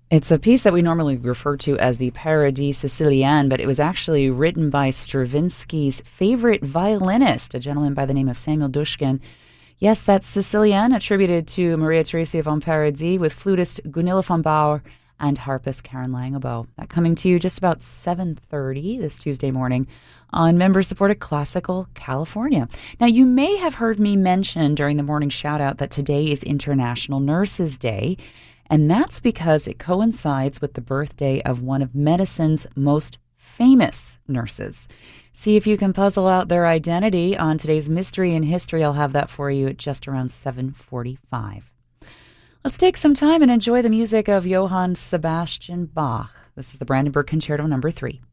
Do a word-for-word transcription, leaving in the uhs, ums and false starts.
It's a piece that we normally refer to as the Paradis Sicilienne, but it was actually written by Stravinsky's favorite violinist, a gentleman by the name of Samuel Dushkin. Yes, that's Sicilienne, attributed to Maria Theresia von Paradis, with flutist Gunilla von Bauer and harpist Karen Langebo. That coming to you just about seven thirty this Tuesday morning on member-supported Classical California. Now, you may have heard me mention during the morning shout-out that today is International Nurses Day, and that's because it coincides with the birthday of one of medicine's most famous nurses. See if you can puzzle out their identity on today's Mystery in History. I'll have that for you at just around seven forty-five. Let's take some time and enjoy the music of Johann Sebastian Bach. This is the Brandenburg Concerto number three.